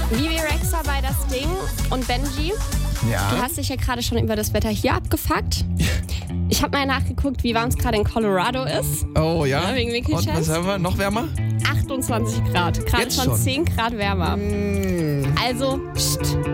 Bibi Rexha bei das Ding und Benji. Ja. Du hast dich ja gerade schon über das Wetter hier abgefuckt. Ich habe mal nachgeguckt, wie warm es gerade in Colorado ist. Oh ja. Ja, wegen Und Wickelchest. was haben wir? Noch wärmer? 28 Grad. Gerade Jetzt schon schon? 10 Grad wärmer. Also, pst,